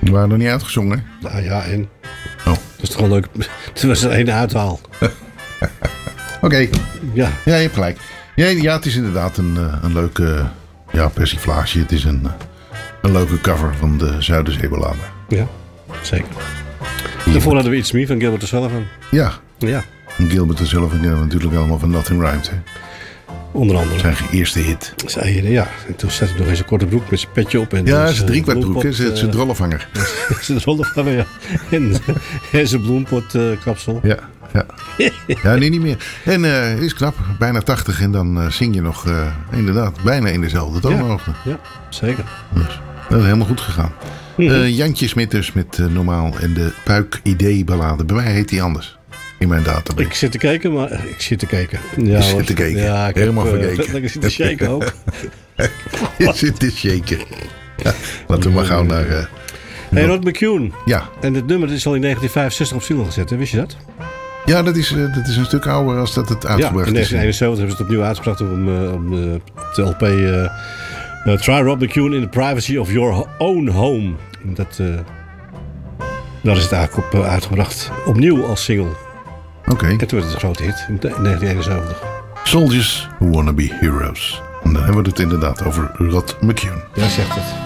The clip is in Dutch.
Die waren nog niet uitgezongen. Nou ja, en? Oh. Dat is toch wel leuk. Het was er één uithaal. Oké. Ja. Ja, je hebt gelijk. Ja, het is inderdaad een leuke persiflage. Het is een leuke cover van de Zuiderzeeballade. Ja, zeker. Daarvoor hadden we It's Me van Gilbert Sullivan. Ja. Ja. En Gilbert Sullivan kennen we natuurlijk allemaal van Nothing Rhymes. Hè? Onder andere. Zijn eerste hit. Ja, en toen zat hij nog in zijn korte broek met zijn petje op. En ja, dus, zijn driekwartbroek. Het is zijn drollenvanger. Zijn drollenvanger, ja. En zijn bloempotkapsel. Ja. Ja, nee, niet meer. En is knap. Bijna 80 en dan zing je nog inderdaad bijna in dezelfde toonhoogte. Ja, zeker. Dus, dat is helemaal goed gegaan. Jantje Smit dus met Normaal en de Puik Idee ballade. Bij mij heet die anders. In mijn database. Ik zit te kijken, maar ik zit te kijken. Ja, je zit te kijken. Ja, ik helemaal heb, vergeken. Ik zit te shaken ook. Je zit te shaken. Ja, laten we maar gauw naar... Hey, Rod McCune. Ja. En dit nummer is al in 1965 op single gezet, hè? Wist je dat? Ja, dat is een stuk ouder als dat het uitgebracht in is. 1971 hebben ze het opnieuw uitgebracht op de LP Try Rod McCune in the Privacy of Your Own Home. Daar is het eigenlijk op uitgebracht. Opnieuw als single. Oké. En toen werd het een grote hit in 1971. Soldiers Who Wanna Be Heroes. En dan hebben we het inderdaad over Rod McCune. Jij zegt het.